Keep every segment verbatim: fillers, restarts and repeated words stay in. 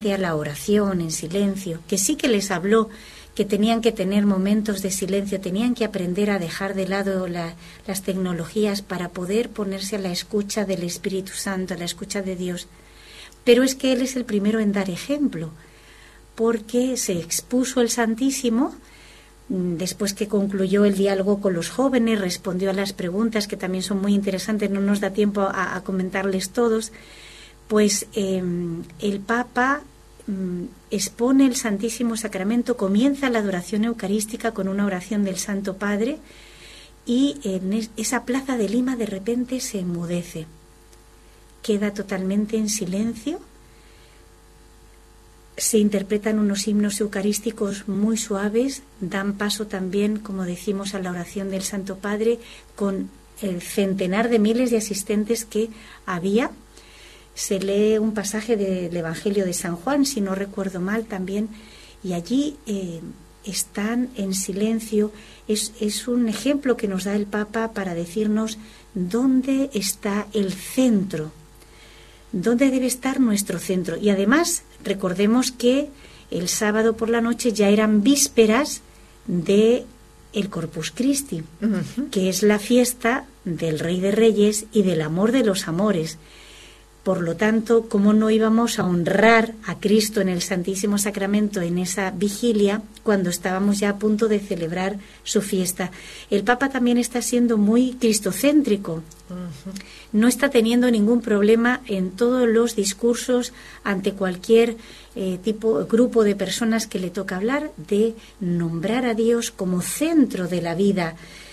realmente a la oración en silencio, que sí que les habló que tenían que tener momentos de silencio, tenían que aprender a dejar de lado la, las tecnologías para poder ponerse a la escucha del Espíritu Santo, a la escucha de Dios. Pero es que Él es el primero en dar ejemplo, porque se expuso el Santísimo, después que concluyó el diálogo con los jóvenes, respondió a las preguntas, que también son muy interesantes, no nos da tiempo a, a comentarles todos, pues eh, el Papa expone el Santísimo Sacramento, comienza la adoración eucarística con una oración del Santo Padre, y en esa plaza de Lima de repente se enmudece, queda totalmente en silencio, se interpretan unos himnos eucarísticos muy suaves, dan paso también, como decimos, a la oración del Santo Padre con el centenar de miles de asistentes que había. Se lee un pasaje del Evangelio de San Juan, si no recuerdo mal también, y allí eh, están en silencio. Es, es un ejemplo que nos da el Papa para decirnos dónde está el centro, dónde debe estar nuestro centro. Y además, recordemos que el sábado por la noche ya eran vísperas de el Corpus Christi, uh-huh. que es la fiesta del Rey de Reyes y del amor de los amores. Por lo tanto, ¿cómo no íbamos a honrar a Cristo en el Santísimo Sacramento en esa vigilia cuando estábamos ya a punto de celebrar su fiesta? El Papa también está siendo muy cristocéntrico. Uh-huh. No está teniendo ningún problema en todos los discursos ante cualquier eh, tipo, grupo de personas que le toca hablar, de nombrar a Dios como centro de la vida.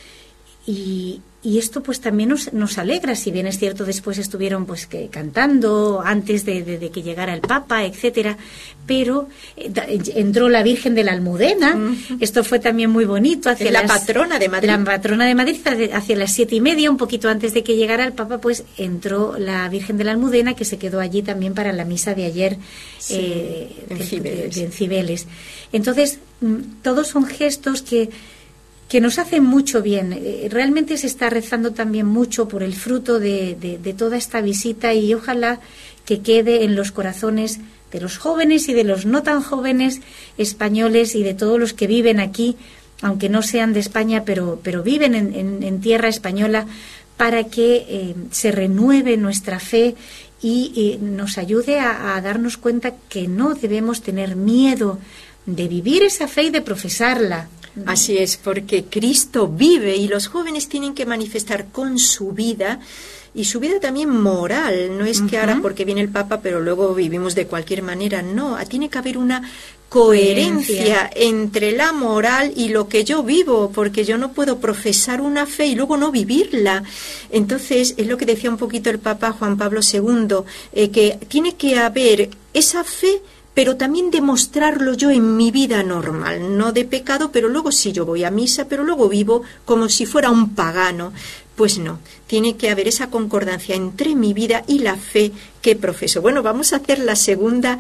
Y, y esto pues también nos, nos alegra, si bien es cierto después estuvieron pues que cantando antes de, de, de que llegara el Papa, etcétera, pero eh, entró la Virgen de la Almudena. Uh-huh. Esto fue también muy bonito. Hacia la las, patrona de Madrid. La patrona de Madrid, hacia las siete y media, un poquito antes de que llegara el Papa, pues entró la Virgen de la Almudena, que se quedó allí también para la misa de ayer, sí, eh, en, de, Cibeles. De, de, en Cibeles. Entonces, todos son gestos que que nos hacen mucho bien. Realmente se está rezando también mucho por el fruto de, de, de toda esta visita, y ojalá que quede en los corazones de los jóvenes y de los no tan jóvenes españoles y de todos los que viven aquí, aunque no sean de España, pero, pero viven en, en, en tierra española, para que eh, se renueve nuestra fe y eh, nos ayude a, a darnos cuenta que no debemos tener miedo de vivir esa fe y de profesarla. Así es, porque Cristo vive y los jóvenes tienen que manifestar con su vida, y su vida también moral. No es uh-huh. que ahora porque viene el Papa pero luego vivimos de cualquier manera, no, tiene que haber una coherencia entre la moral y lo que yo vivo, porque yo no puedo profesar una fe y luego no vivirla. Entonces es lo que decía un poquito el Papa Juan Pablo segundo, eh, que tiene que haber esa fe, pero también demostrarlo yo en mi vida normal, no de pecado, pero luego sí yo voy a misa, pero luego vivo como si fuera un pagano. Pues no, tiene que haber esa concordancia entre mi vida y la fe que profeso. Bueno, vamos a hacer la segunda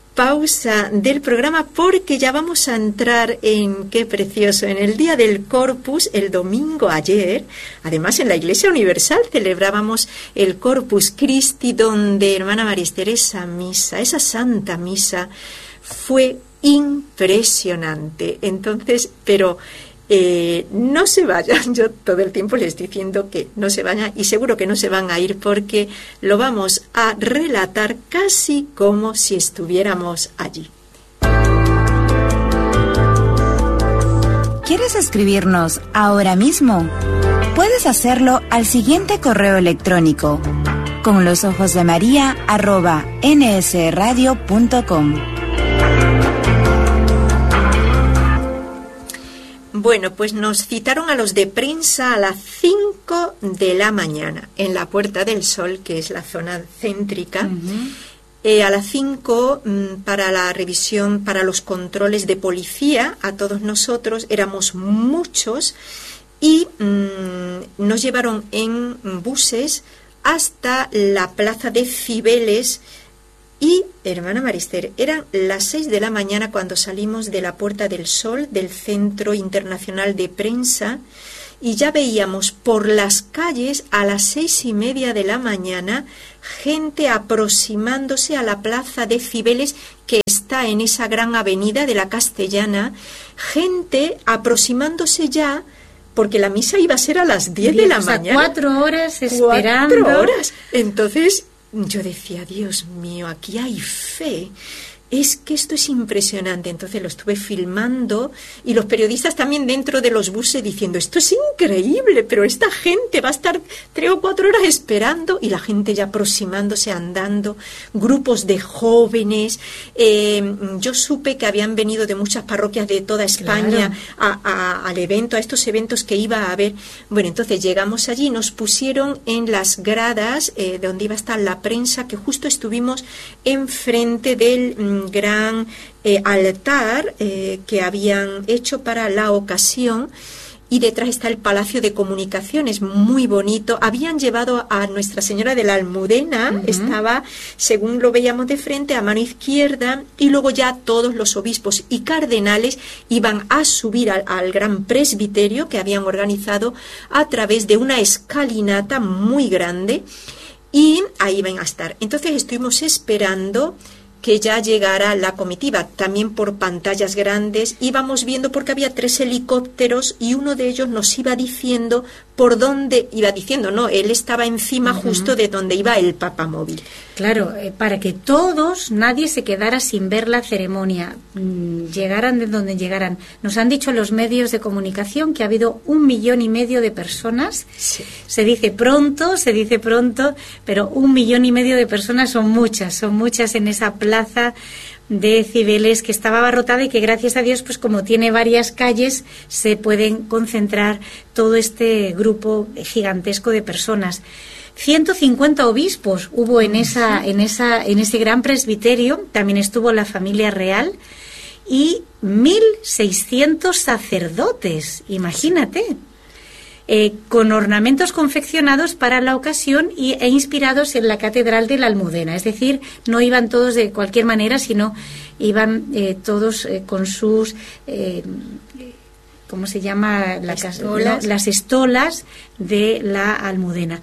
pausa del programa, porque ya vamos a entrar en, qué precioso, en el día del Corpus, el domingo ayer. Además, en la Iglesia Universal celebrábamos el Corpus Christi, donde, hermana María Esther, esa misa, esa santa misa fue impresionante. Entonces, pero Eh, no se vayan, yo todo el tiempo les estoy diciendo que no se vayan, y seguro que no se van a ir, porque lo vamos a relatar casi como si estuviéramos allí. ¿Quieres escribirnos ahora mismo? Puedes hacerlo al siguiente correo electrónico: con los ojos de María arroba nsradio punto com. Bueno, pues nos citaron a los de prensa a las cinco de la mañana en la Puerta del Sol, que es la zona céntrica, uh-huh. eh, a las cinco mmm, para la revisión, para los controles de policía. A todos nosotros, éramos muchos, y mmm, nos llevaron en buses hasta la plaza de Cibeles. Y, hermana Marister, eran las seis de la mañana cuando salimos de la Puerta del Sol, del Centro Internacional de Prensa, y ya veíamos por las calles a las seis y media de la mañana gente aproximándose a la plaza de Cibeles, que ya en esa gran avenida de la Castellana, gente aproximándose ya, porque la misa iba a ser a las diez de la mañana. Cuatro horas esperando. Cuatro horas. Entonces yo decía, Dios mío, aquí hay fe. Es que esto es impresionante. Entonces lo estuve filmando y los periodistas también dentro de los buses diciendo, esto es increíble, pero esta gente va a estar tres o cuatro horas esperando, y la gente ya aproximándose, andando, grupos de jóvenes. Eh, yo supe que habían venido de muchas parroquias de toda España, claro, a, a, al evento, a estos eventos que iba a haber. Bueno, entonces llegamos allí, nos pusieron en las gradas eh, donde iba a estar la prensa, que justo estuvimos enfrente del gran eh, altar eh, que habían hecho para la ocasión, y detrás está el Palacio de Comunicaciones, muy bonito. Habían llevado a Nuestra Señora de la Almudena, uh-huh. estaba, según lo veíamos de frente, a mano izquierda, y luego ya todos los obispos y cardenales iban a subir al, al gran presbiterio que habían organizado a través de una escalinata muy grande, y ahí iban a estar. Entonces estuvimos esperando que ya llegara la comitiva, también por pantallas grandes íbamos viendo, porque había tres helicópteros y uno de ellos nos iba diciendo por dónde iba diciendo, no, él estaba encima uh-huh. justo de donde iba el papamóvil. Claro, eh, para que todos, nadie se quedara sin ver la ceremonia, mm, llegaran de donde llegaran. Nos han dicho los medios de comunicación que ha habido un millón y medio de personas. Sí. Se dice pronto, se dice pronto, pero un millón y medio de personas son muchas, son muchas en esa plaza de Cibeles, que estaba abarrotada, y que gracias a Dios, pues como tiene varias calles, se pueden concentrar todo este grupo gigantesco de personas. ciento cincuenta obispos hubo en esa en esa en ese gran presbiterio, también estuvo la familia real, y mil seiscientos sacerdotes, imagínate. Eh, con ornamentos confeccionados para la ocasión y, e inspirados en la Catedral de la Almudena. Es decir, no iban todos de cualquier manera, sino iban eh, todos eh, con sus, eh, ¿cómo se llama? La estolas. No, las estolas de la Almudena.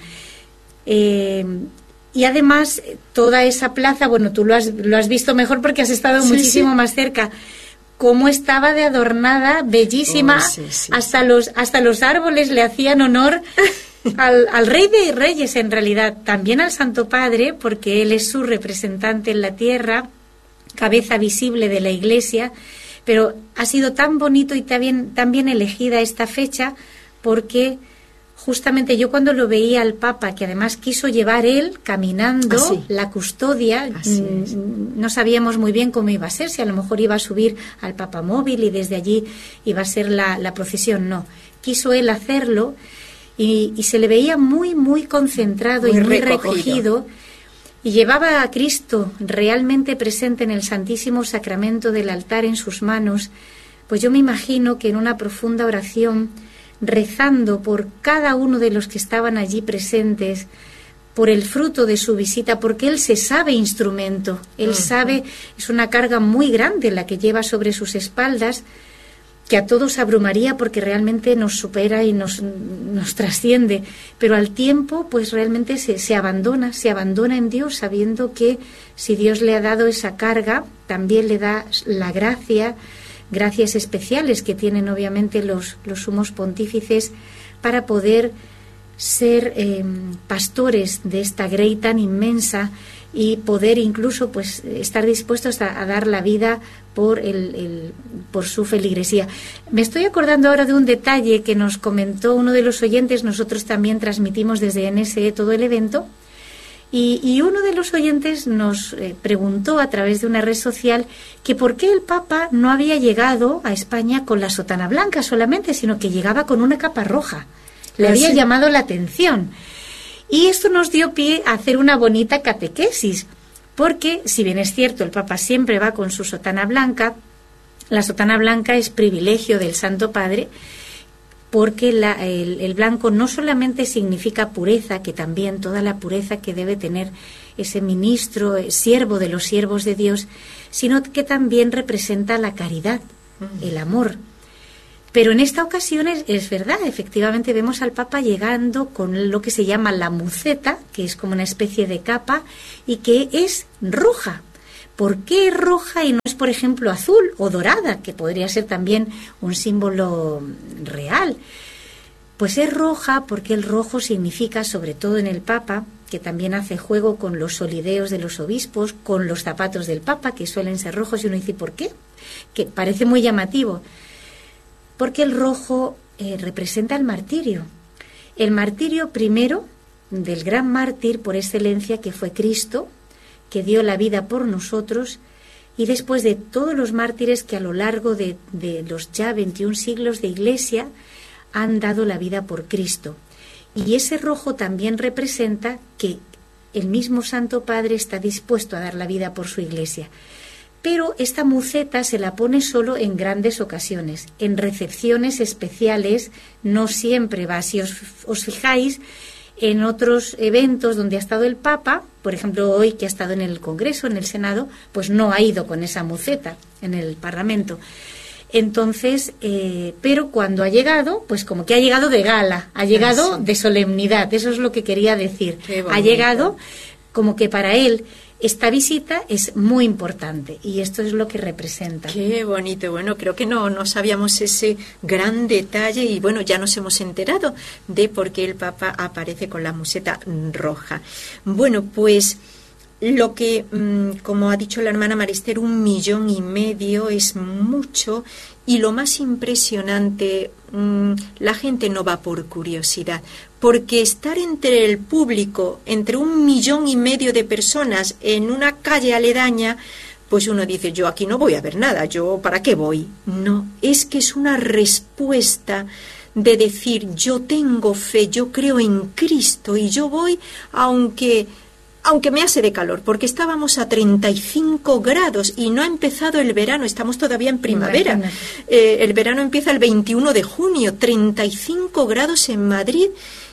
Eh, y además, toda esa plaza, bueno, tú lo has, lo has visto mejor porque has estado sí, muchísimo sí. más cerca. Cómo estaba de adornada, bellísima, oh, sí, sí, hasta sí. los hasta los árboles le hacían honor al, al Rey de Reyes, en realidad, también al Santo Padre, porque él es su representante en la tierra, cabeza visible de la Iglesia, pero ha sido tan bonito y tan bien, tan bien elegida esta fecha, porque justamente yo cuando lo veía al Papa, que además quiso llevar él caminando Así. la custodia, mm, no sabíamos muy bien cómo iba a ser, si a lo mejor iba a subir al papamóvil y desde allí iba a ser la, la procesión. No, quiso él hacerlo y, y se le veía muy, muy concentrado muy y muy recogido. recogido, y llevaba a Cristo realmente presente en el Santísimo Sacramento del altar en sus manos. Pues yo me imagino que en una profunda oración, rezando por cada uno de los que estaban allí presentes, por el fruto de su visita, porque él se sabe instrumento, él uh-huh. sabe, es una carga muy grande la que lleva sobre sus espaldas, que a todos abrumaría porque realmente nos supera y nos, nos trasciende, pero al tiempo pues realmente se, se abandona, se abandona en Dios, sabiendo que si Dios le ha dado esa carga, también le da la gracia, gracias especiales que tienen obviamente los, los sumos pontífices para poder ser eh, pastores de esta grey tan inmensa y poder incluso pues estar dispuestos a, a dar la vida por el, el por su feligresía. Me estoy acordando ahora de un detalle que nos comentó uno de los oyentes. Nosotros también transmitimos desde N S E todo el evento. Y, y uno de los oyentes nos eh, preguntó a través de una red social que por qué el Papa no había llegado a España con la sotana blanca solamente, sino que llegaba con una capa roja. Le ah, había sí. llamado la atención. Y esto nos dio pie a hacer una bonita catequesis, porque si bien es cierto, el Papa siempre va con su sotana blanca, la sotana blanca es privilegio del Santo Padre, porque la, el, el blanco no solamente significa pureza, que también toda la pureza que debe tener ese ministro, siervo de los siervos de Dios, sino que también representa la caridad, mm. el amor. Pero en esta ocasión es, es verdad, efectivamente vemos al Papa llegando con lo que se llama la muceta, que es como una especie de capa y que es roja, ¿Por qué es roja y no es, por ejemplo, azul o dorada, que podría ser también un símbolo real? Pues es roja porque el rojo significa, sobre todo en el Papa, que también hace juego con los solideos de los obispos, con los zapatos del Papa, que suelen ser rojos, y uno dice, ¿por qué? Que parece muy llamativo. Porque el rojo eh, representa el martirio. El martirio primero del gran mártir por excelencia, que fue Cristo, que dio la vida por nosotros, y después de todos los mártires que a lo largo de, de los ya veintiún siglos de Iglesia han dado la vida por Cristo. Y ese rojo también representa que el mismo Santo Padre está dispuesto a dar la vida por su Iglesia. Pero esta muceta se la pone solo en grandes ocasiones, en recepciones especiales, no siempre va. Si os, os fijáis, en otros eventos donde ha estado el Papa, por ejemplo hoy que ha estado en el Congreso, en el Senado, pues no ha ido con esa muceta en el Parlamento. Entonces, eh, pero cuando ha llegado, pues como que ha llegado de gala, ha llegado ah, sí. de solemnidad, eso es lo que quería decir. Ha llegado como que para él esta visita es muy importante y esto es lo que representa. Qué bonito. Bueno, creo que no, no sabíamos ese gran detalle y bueno, ya nos hemos enterado de por qué el Papa aparece con la museta roja. Bueno, pues lo que, como ha dicho la hermana Marister, un millón y medio es mucho y lo más impresionante, la gente no va por curiosidad, porque estar entre el público, entre un millón y medio de personas en una calle aledaña, pues uno dice, yo aquí no voy a ver nada, yo ¿para qué voy? No, es que es una respuesta de decir, yo tengo fe, yo creo en Cristo y yo voy aunque... aunque me hace de calor, porque estábamos a treinta y cinco grados y no ha empezado el verano, estamos todavía en primavera. Eh, el verano empieza el veintiuno de junio, treinta y cinco grados en Madrid.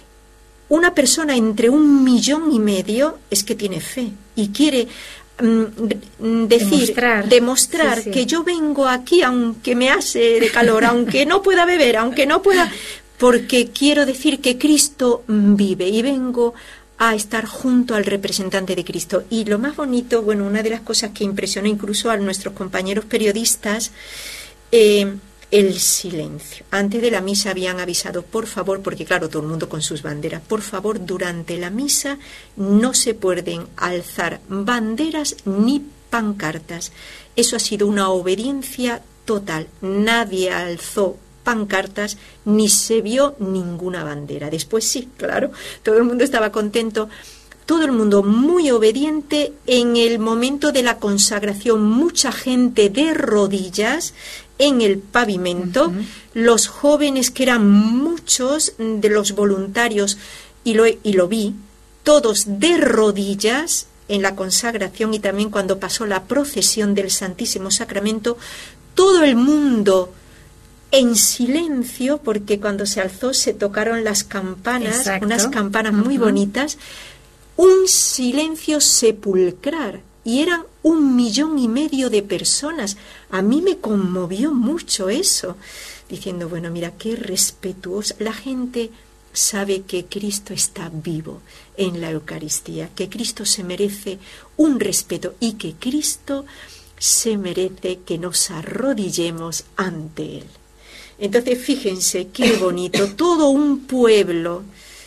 Una persona entre un millón y medio es que tiene fe y quiere mm, decir, demostrar, demostrar sí, sí. que yo vengo aquí aunque me hace de calor, aunque no pueda beber, aunque no pueda, porque quiero decir que Cristo vive y vengo a estar junto al representante de Cristo. Y lo más bonito, bueno, una de las cosas que impresionó incluso a nuestros compañeros periodistas, eh, el silencio. Antes de la misa habían avisado, por favor, porque claro, todo el mundo con sus banderas, por favor, durante la misa no se pueden alzar banderas ni pancartas. Eso ha sido una obediencia total. Nadie alzó pancartas ni se vio ninguna bandera. Después sí, claro, todo el mundo estaba contento, todo el mundo muy obediente. En el momento de la consagración, mucha gente de rodillas en el pavimento, uh-huh. los jóvenes, que eran muchos de los voluntarios, y lo, y lo vi, todos de rodillas en la consagración, y también cuando pasó la procesión del Santísimo Sacramento, todo el mundo en silencio, porque cuando se alzó se tocaron las campanas, Exacto. unas campanas uh-huh. muy bonitas, un silencio sepulcral, y eran un millón y medio de personas. A mí me conmovió mucho eso, diciendo, bueno, mira, qué respetuosa. La gente sabe que Cristo está vivo en la Eucaristía, que Cristo se merece un respeto y que Cristo se merece que nos arrodillemos ante Él. Entonces, fíjense qué bonito, todo un pueblo,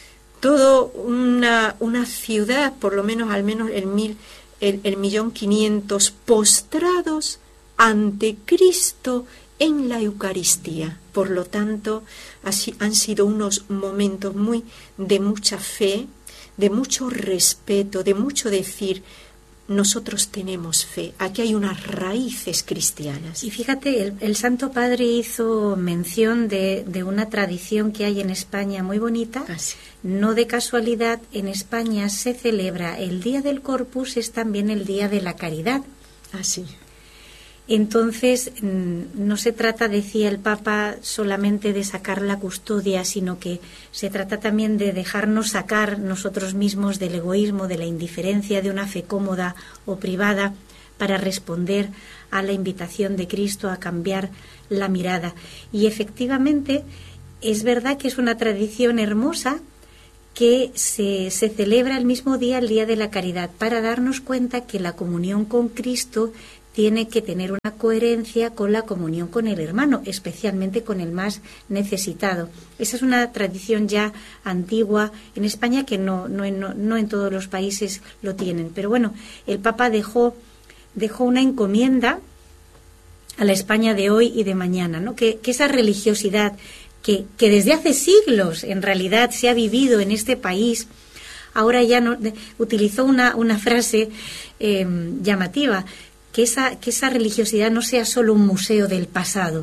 toda una, una ciudad, por lo menos, al menos el mil, el, el millón quinientos, postrados ante Cristo en la Eucaristía. Por lo tanto, así han sido unos momentos muy de mucha fe, de mucho respeto, de mucho decir, nosotros tenemos fe, aquí hay unas raíces cristianas. Y fíjate, el, el Santo Padre hizo mención de, de una tradición que hay en España muy bonita. Ah, sí. No de casualidad, en España se celebra el Día del Corpus, es también el Día de la Caridad. Ah, sí. Entonces, no se trata, decía el Papa, solamente de sacar la custodia, sino que se trata también de dejarnos sacar nosotros mismos del egoísmo, de la indiferencia, de una fe cómoda o privada, para responder a la invitación de Cristo a cambiar la mirada. Y efectivamente, es verdad que es una tradición hermosa que se, se celebra el mismo día, el Día de la Caridad, para darnos cuenta que la comunión con Cristo tiene que tener una coherencia con la comunión con el hermano, especialmente con el más necesitado. Esa es una tradición ya antigua en España que no, no, no, no en todos los países lo tienen. Pero bueno, el Papa dejó, dejó una encomienda a la España de hoy y de mañana, ¿no? Que, que esa religiosidad que, que desde hace siglos en realidad se ha vivido en este país, ahora ya no, de, utilizó una, una frase eh, llamativa, que esa, que esa religiosidad no sea solo un museo del pasado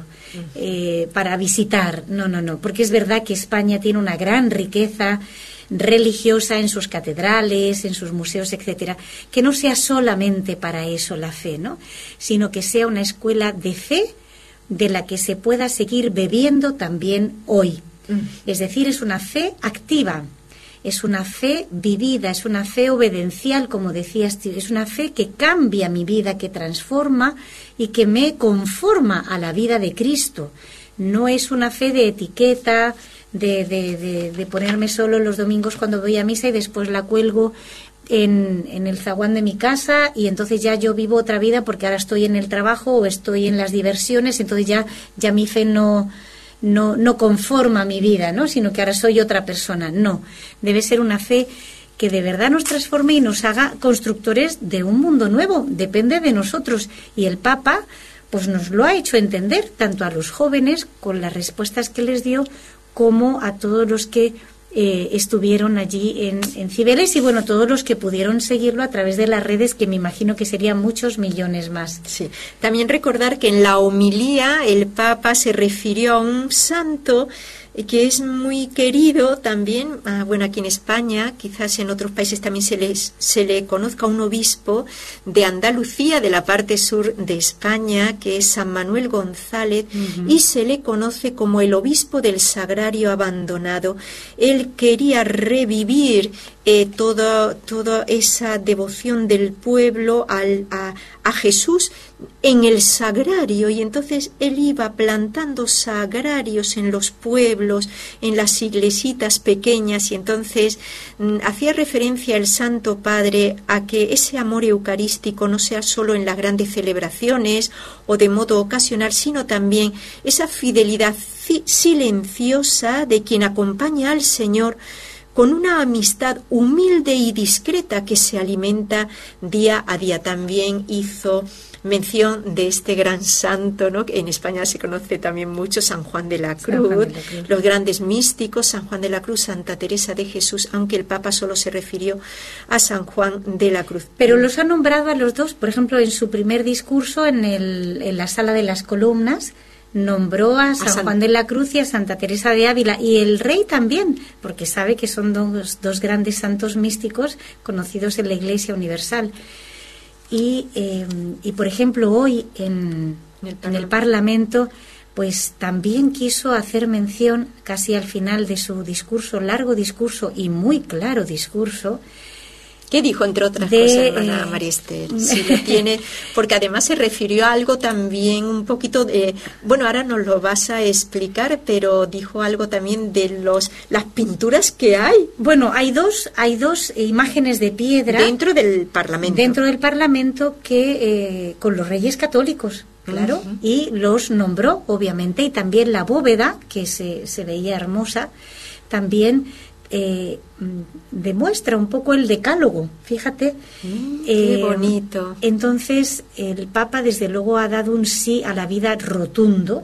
eh, para visitar, no, no, no, porque es verdad que España tiene una gran riqueza religiosa en sus catedrales, en sus museos, etcétera, que no sea solamente para eso la fe, ¿no?, sino que sea una escuela de fe de la que se pueda seguir bebiendo también hoy. Mm. Es decir, es una fe activa, es una fe vivida, es una fe obedencial, como decías, es una fe que cambia mi vida, que transforma y que me conforma a la vida de Cristo. No es una fe de etiqueta, de, de, de, de ponerme solo los domingos cuando voy a misa y después la cuelgo en, en el zaguán de mi casa y entonces ya yo vivo otra vida porque ahora estoy en el trabajo o estoy en las diversiones, entonces ya, ya mi fe no... No, no conforma mi vida, ¿no?, sino que ahora soy otra persona. No, debe ser una fe que de verdad nos transforme y nos haga constructores de un mundo nuevo. Depende de nosotros. Y el Papa pues nos lo ha hecho entender, tanto a los jóvenes, con las respuestas que les dio, como a todos los que eh, estuvieron allí en, en Cibeles y, bueno, todos los que pudieron seguirlo a través de las redes, que me imagino que serían muchos millones más. Sí. También recordar que en la homilía el Papa se refirió a un santo que es muy querido también, ah, bueno, aquí en España, quizás en otros países también se le, se le conozca, un obispo de Andalucía, de la parte sur de España, que es San Manuel González, uh-huh. y se le conoce como el obispo del Sagrario Abandonado. Él quería revivir eh, toda, toda esa devoción del pueblo al, a, a Jesús en el sagrario, y entonces él iba plantando sagrarios en los pueblos, en las iglesitas pequeñas, y entonces mm, hacía referencia el Santo Padre a que ese amor eucarístico no sea solo en las grandes celebraciones o de modo ocasional, sino también esa fidelidad ci- silenciosa de quien acompaña al Señor con una amistad humilde y discreta que se alimenta día a día. También hizo mención de este gran santo, ¿no?, que en España se conoce también mucho, San Juan de la Cruz, de la Cruz. Los grandes místicos, San Juan de la Cruz, Santa Teresa de Jesús, aunque el Papa solo se refirió a San Juan de la Cruz. Pero los ha nombrado a los dos, por ejemplo, en su primer discurso en, el, en la Sala de las Columnas, nombró a San, a San Juan de la Cruz y a Santa Teresa de Ávila, y el rey también, porque sabe que son dos, dos grandes santos místicos conocidos en la Iglesia Universal. Y, eh, y por ejemplo, hoy en, el en el Parlamento, pues también quiso hacer mención, casi al final de su discurso, largo discurso y muy claro discurso. ¿Qué dijo, entre otras de, cosas, hermana eh, María Esther? Si lo tiene, porque además se refirió a algo también un poquito de, bueno, ahora nos lo vas a explicar, pero dijo algo también de los las pinturas que hay. Bueno, hay dos, hay dos imágenes de piedra dentro del Parlamento. Dentro del Parlamento que eh, con los Reyes Católicos, claro, uh-huh. y los nombró, obviamente, y también la bóveda, que se, se veía hermosa, también Eh, demuestra un poco el decálogo, fíjate. Mm, qué eh, bonito. Entonces el Papa desde luego ha dado un sí a la vida rotundo,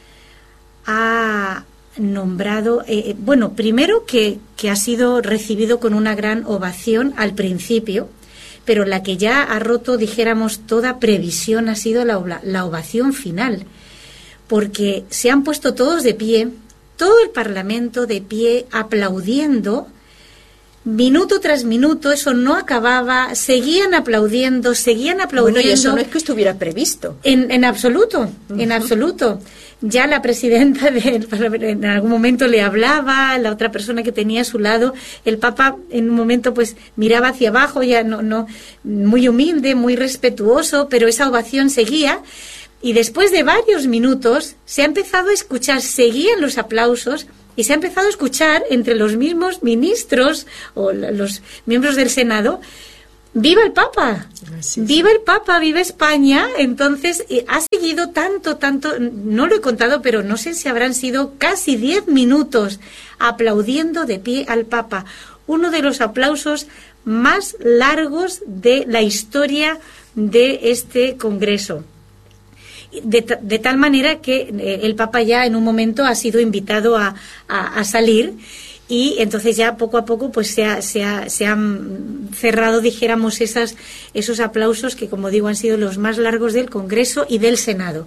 ha nombrado, eh, bueno, primero que, que ha sido recibido con una gran ovación al principio, pero la que ya ha roto, dijéramos, toda previsión ha sido la, la ovación final, porque se han puesto todos de pie, todo el Parlamento de pie, aplaudiendo, minuto tras minuto, eso no acababa, seguían aplaudiendo, seguían aplaudiendo. Bueno, y eso no es que estuviera previsto. En, en absoluto, uh-huh. en absoluto. Ya la presidenta del Parlamento en algún momento le hablaba, la otra persona que tenía a su lado, el Papa en un momento pues miraba hacia abajo, ya no, no, muy humilde, muy respetuoso, pero esa ovación seguía. Y después de varios minutos se ha empezado a escuchar, seguían los aplausos y se ha empezado a escuchar entre los mismos ministros o los miembros del Senado: ¡viva el Papa! Sí, ¡viva sí. el Papa! ¡Viva España! Entonces, eh, ha seguido tanto, tanto, no lo he contado, pero no sé si habrán sido casi diez minutos aplaudiendo de pie al Papa. Uno de los aplausos más largos de la historia de este Congreso. De, de tal manera que eh, el Papa ya en un momento ha sido invitado a, a, a salir, y entonces ya poco a poco pues se, ha, se, ha, se han cerrado, dijéramos, esas, esos aplausos que, como digo, han sido los más largos del Congreso y del Senado.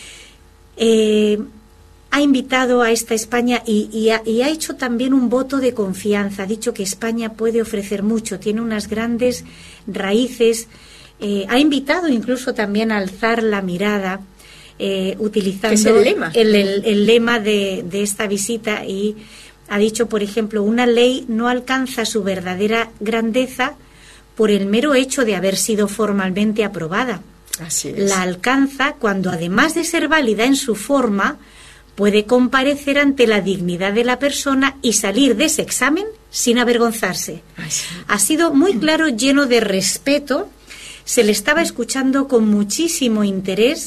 Eh, ha invitado a esta España y, y, ha, y ha hecho también un voto de confianza. Ha dicho que España puede ofrecer mucho, tiene unas grandes raíces. Eh, ha invitado incluso también a alzar la mirada, eh, utilizando es el lema, el, el, el lema de, de esta visita, y ha dicho, por ejemplo, una ley no alcanza su verdadera grandeza por el mero hecho de haber sido formalmente aprobada. Así es. La alcanza cuando, además de ser válida en su forma, puede comparecer ante la dignidad de la persona y salir de ese examen sin avergonzarse. Así. Ha sido muy claro, lleno de respeto, se le estaba escuchando con muchísimo interés,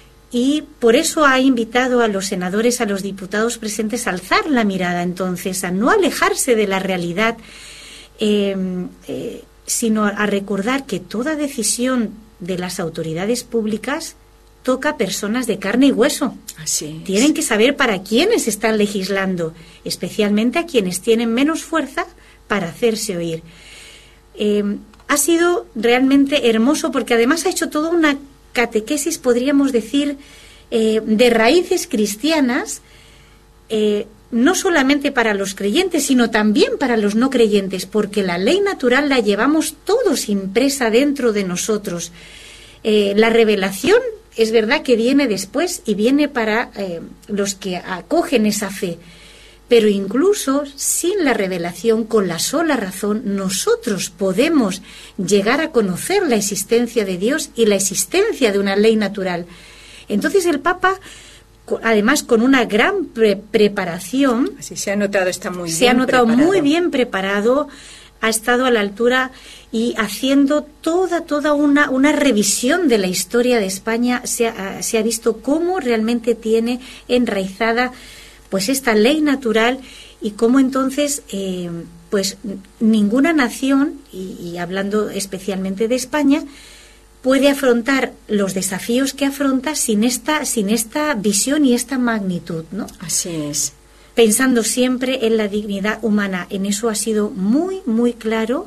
y por eso ha invitado a los senadores, a los diputados presentes, a alzar la mirada, entonces, a no alejarse de la realidad, eh, eh, sino a recordar que toda decisión de las autoridades públicas toca a personas de carne y hueso. Así es. Tienen que saber para quiénes están legislando, especialmente a quienes tienen menos fuerza para hacerse oír. Eh, ha sido realmente hermoso, porque además ha hecho toda una catequesis, podríamos decir, eh, de raíces cristianas, eh, no solamente para los creyentes, sino también para los no creyentes, porque la ley natural la llevamos todos impresa dentro de nosotros. Eh, la revelación es verdad que viene después y viene para eh, los que acogen esa fe, pero incluso sin la revelación, con la sola razón, nosotros podemos llegar a conocer la existencia de Dios y la existencia de una ley natural. Entonces el Papa, además con una gran pre preparación, así se ha notado, está muy se bien ha notado preparado. muy bien preparado, ha estado a la altura y haciendo toda toda una, una revisión de la historia de España. Se ha, se ha visto cómo realmente tiene enraizada pues esta ley natural, y cómo entonces eh, pues ninguna nación, y, y hablando especialmente de España, puede afrontar los desafíos que afronta sin esta sin esta visión y esta magnitud, ¿no? Así es. Pensando siempre en la dignidad humana. En eso ha sido muy, muy claro,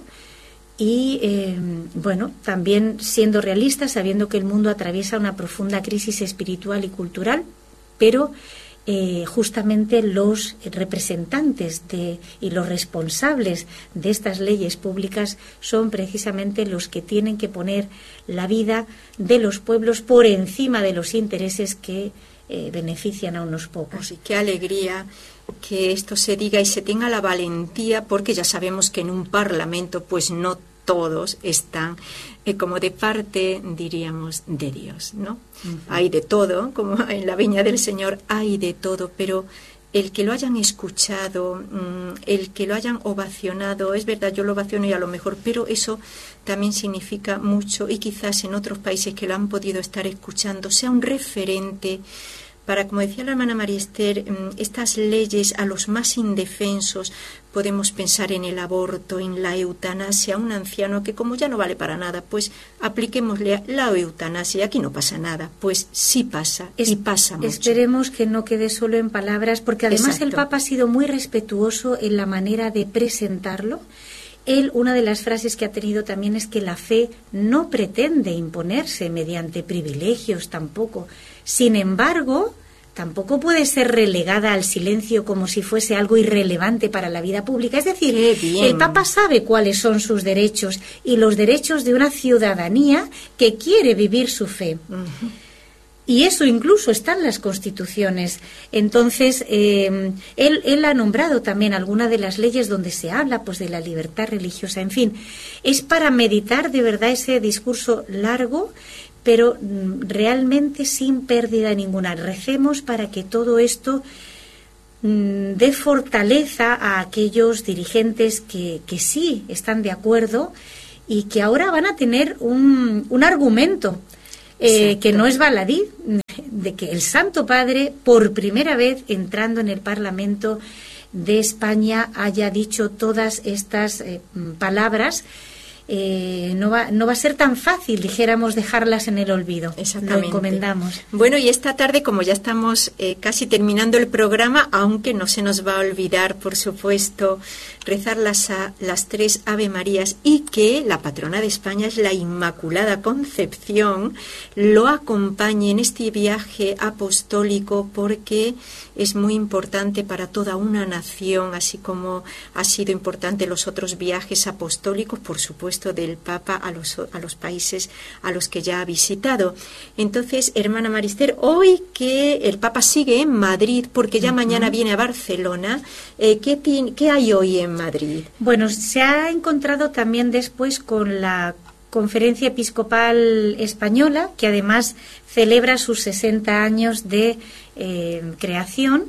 y eh, bueno, también siendo realista, sabiendo que el mundo atraviesa una profunda crisis espiritual y cultural, pero Eh, justamente los representantes de, y los responsables de estas leyes públicas son precisamente los que tienen que poner la vida de los pueblos por encima de los intereses que eh, benefician a unos pocos. Así, qué alegría que esto se diga y se tenga la valentía, porque ya sabemos que en un parlamento pues no todos están eh, como de parte, diríamos, de Dios, ¿no? Uh-huh. Hay de todo, como en la viña del Señor hay de todo, pero el que lo hayan escuchado, mmm, el que lo hayan ovacionado, es verdad, yo lo ovaciono y a lo mejor, pero eso también significa mucho, y quizás en otros países que lo han podido estar escuchando sea un referente para, como decía la hermana María Esther, estas leyes a los más indefensos. Podemos pensar en el aborto, en la eutanasia, a un anciano que como ya no vale para nada, pues apliquémosle la eutanasia, aquí no pasa nada. Pues sí pasa, es, y pasa mucho. Esperemos que no quede solo en palabras, porque además Exacto. el Papa ha sido muy respetuoso en la manera de presentarlo. Él, una de las frases que ha tenido también es que la fe no pretende imponerse mediante privilegios tampoco. Sin embargo, tampoco puede ser relegada al silencio como si fuese algo irrelevante para la vida pública. Es decir, el Papa sabe cuáles son sus derechos y los derechos de una ciudadanía que quiere vivir su fe. Uh-huh. Y eso incluso está en las constituciones. Entonces, eh, él, él ha nombrado también algunas de las leyes donde se habla pues de la libertad religiosa. En fin, es para meditar de verdad ese discurso largo, pero realmente sin pérdida ninguna. Recemos para que todo esto mmm, dé fortaleza a aquellos dirigentes que, que sí están de acuerdo y que ahora van a tener un, un argumento eh, que no es baladí, de que el Santo Padre, por primera vez entrando en el Parlamento de España, haya dicho todas estas eh, palabras. Eh, no va no va a ser tan fácil, dijéramos, dejarlas en el olvido. Exactamente. Lo encomendamos. Bueno, y esta tarde, como ya estamos eh, casi terminando el programa, aunque no se nos va a olvidar, por supuesto, rezar las, a, las tres Ave Marías, y que la patrona de España es la Inmaculada Concepción, lo acompañe en este viaje apostólico, porque es muy importante para toda una nación, así como ha sido importante los otros viajes apostólicos, por supuesto, del Papa a los, a los países a los que ya ha visitado. Entonces, hermana Marister, hoy que el Papa sigue en Madrid, porque ya uh-huh. mañana viene a Barcelona, eh, ¿qué, ti, ¿qué hay hoy en Madrid? Bueno, se ha encontrado también después con la Conferencia Episcopal Española, que además celebra sus sesenta años de eh, creación.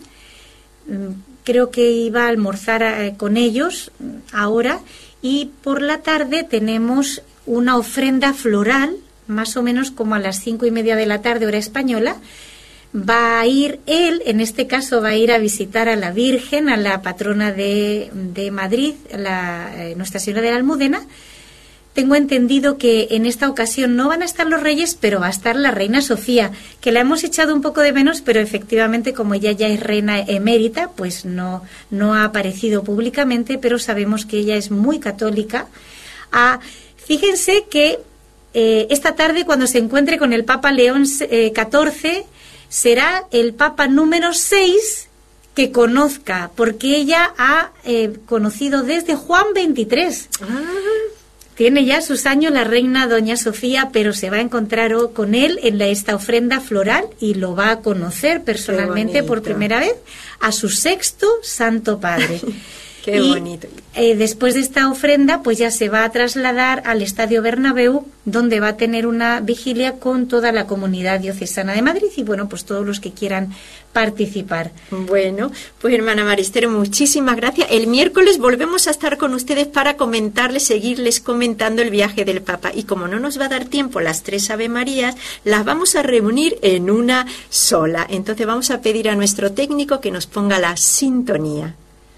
Creo que iba a almorzar eh, con ellos ahora. Y por la tarde tenemos una ofrenda floral, más o menos como a las cinco y media de la tarde, hora española. Va a ir él, en este caso va a ir a visitar a la Virgen, a la patrona de, de Madrid, la, eh, Nuestra Señora de la Almudena. Tengo entendido que en esta ocasión no van a estar los reyes, pero va a estar la reina Sofía, que la hemos echado un poco de menos, pero efectivamente, como ella ya es reina emérita, pues no, no ha aparecido públicamente, pero sabemos que ella es muy católica. Ah, fíjense que eh, esta tarde, cuando se encuentre con el Papa León eh, catorce, será el Papa número seis que conozca, porque ella ha eh, conocido desde Juan veintitrés. Ah. Tiene ya sus años la reina doña Sofía, pero se va a encontrar con él en la, esta ofrenda floral y lo va a conocer personalmente por primera vez a su sexto Santo Padre. Qué y, bonito. Eh, después de esta ofrenda, pues ya se va a trasladar al Estadio Bernabéu, donde va a tener una vigilia con toda la comunidad diocesana de Madrid y, bueno, pues todos los que quieran participar. Bueno, pues hermana Marister, muchísimas gracias. El miércoles volvemos a estar con ustedes para comentarles, seguirles comentando el viaje del Papa. Y como no nos va a dar tiempo las tres Ave Marías, las vamos a reunir en una sola. Entonces vamos a pedir a nuestro técnico que nos ponga la sintonía.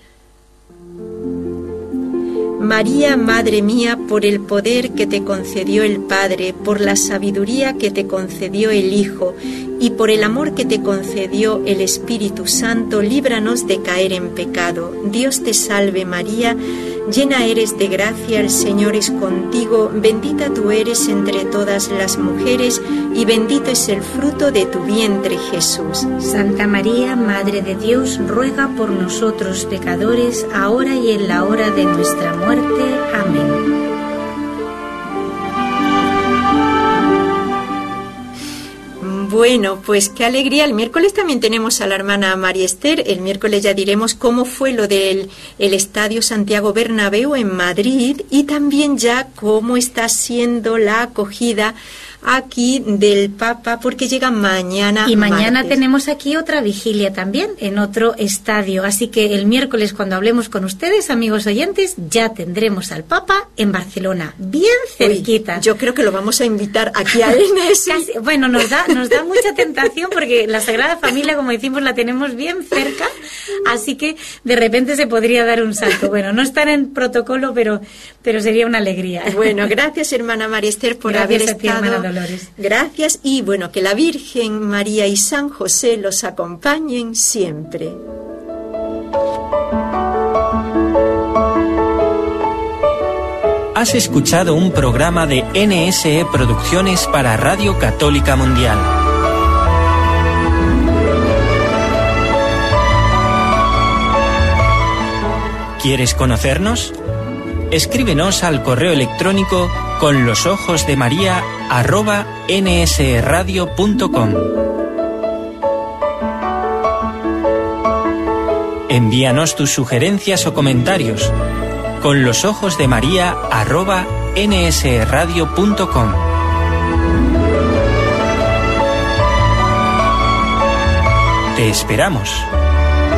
María, Madre mía, por el poder que te concedió el Padre, por la sabiduría que te concedió el Hijo y por el amor que te concedió el Espíritu Santo, líbranos de caer en pecado. Dios te salve María, llena eres de gracia, el Señor es contigo, bendita tú eres entre todas las mujeres y bendito es el fruto de tu vientre Jesús. Santa María, Madre de Dios, ruega por nosotros pecadores, ahora y en la hora de nuestra muerte. Amén. Bueno, pues qué alegría. El miércoles también tenemos a la hermana María Esther. El miércoles ya diremos cómo fue lo del el Estadio Santiago Bernabéu en Madrid y también ya cómo está siendo la acogida aquí del Papa, porque llega mañana. Y mañana martes. Tenemos aquí otra vigilia también en otro estadio. Así que el miércoles, cuando hablemos con ustedes, amigos oyentes, ya tendremos al Papa en Barcelona, bien cerquita. Uy, yo creo que lo vamos a invitar aquí a N S. Casi, bueno, nos da, nos da mucha tentación porque la Sagrada Familia, como decimos, la tenemos bien cerca. Así que de repente se podría dar un salto. Bueno, no están en protocolo, pero, pero sería una alegría. Bueno, gracias, hermana María Esther, por gracias haber a ti, estado. Hermana Dolores. Gracias y bueno, que la Virgen María y San José los acompañen siempre. Has escuchado un programa de N S E Producciones para Radio Católica Mundial. ¿Quieres conocernos? Escríbenos al correo electrónico con los ojos de María arroba nsradio punto com. Envíanos tus sugerencias o comentarios con los ojos de María arroba nsradio punto com. Te esperamos.